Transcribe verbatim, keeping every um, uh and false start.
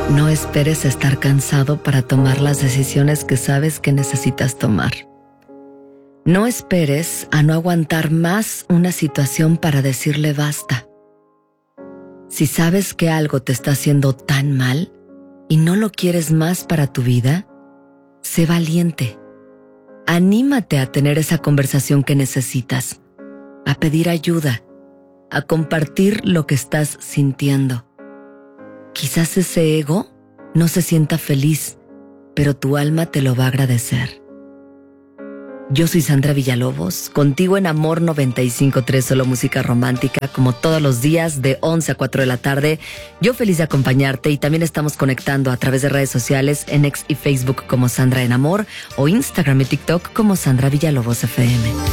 No esperes estar cansado para tomar las decisiones que sabes que necesitas tomar. No esperes a no aguantar más una situación para decirle basta. Si sabes que algo te está haciendo tan mal y no lo quieres más para tu vida, sé valiente. Anímate a tener esa conversación que necesitas, a pedir ayuda, a compartir lo que estás sintiendo. Quizás ese ego no se sienta feliz, pero tu alma te lo va a agradecer. Yo soy Sandra Villalobos, contigo en Amor noventa y cinco punto tres, solo música romántica, como todos los días de once a cuatro de la tarde. Yo feliz de acompañarte, y también estamos conectando a través de redes sociales en X y Facebook como Sandra en Amor, o Instagram y TikTok como Sandra Villalobos F M.